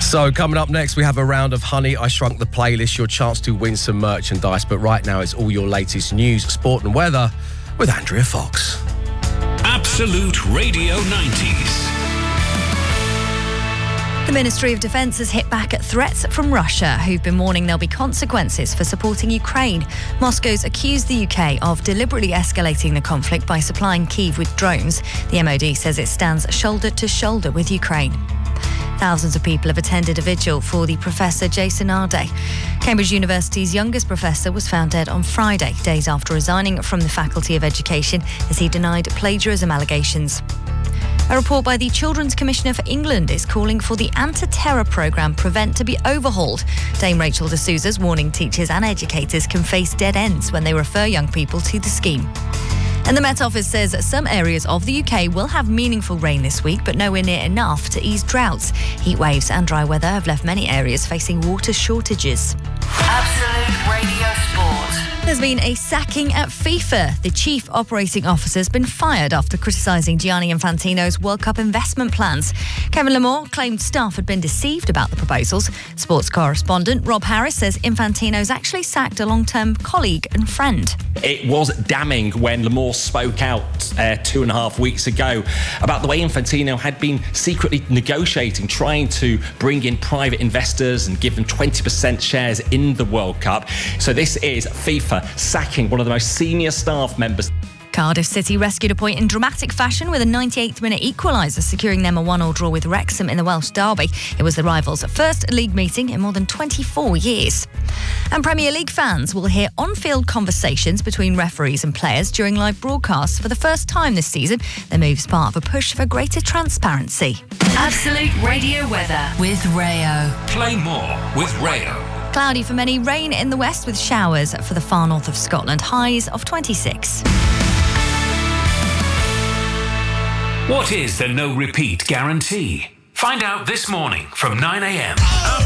So coming up next, we have a round of Honey, I Shrunk the Playlist, your chance to win some merchandise. But right now, it's all your latest news, sport and weather with Andrea Fox. Absolute Radio 90s. The Ministry of Defence has hit back at threats from Russia, who've been warning there'll be consequences for supporting Ukraine. Moscow's accused the UK of deliberately escalating the conflict by supplying Kyiv with drones. The MOD says it stands shoulder to shoulder with Ukraine. Thousands of people have attended a vigil for the Professor Jason Arde. Cambridge University's youngest professor was found dead on Friday, days after resigning from the Faculty of Education as he denied plagiarism allegations. A report by the Children's Commissioner for England is calling for the anti-terror programme Prevent to be overhauled. Dame Rachel D'Souza's warning teachers and educators can face dead ends when they refer young people to the scheme. And the Met Office says some areas of the UK will have meaningful rain this week, but nowhere near enough to ease droughts. Heat waves and dry weather have left many areas facing water shortages. Absolute Radio Sport. There's been a sacking at FIFA. The chief operating officer has been fired after criticising Gianni Infantino's World Cup investment plans. Kevin Lamore claimed staff had been deceived about the proposals. Sports correspondent Rob Harris says Infantino's actually sacked a long-term colleague and friend. It was damning when Lamore spoke out 2.5 weeks ago about the way Infantino had been secretly negotiating, trying to bring in private investors and give them 20% shares in the World Cup. So this is FIFA sacking one of the most senior staff members. Cardiff City rescued a point in dramatic fashion with a 98th minute equaliser, securing them a 1-1 draw with Wrexham in the Welsh derby. It was the rivals' first league meeting in more than 24 years. And Premier League fans will hear on-field conversations between referees and players during live broadcasts for the first time this season. The move is part of a push for greater transparency. Absolute Radio weather with Rayo. Play more with Rayo. Cloudy for many, rain in the west with showers for the far north of Scotland, highs of 26. What is the no repeat guarantee? Find out this morning from 9 a.m.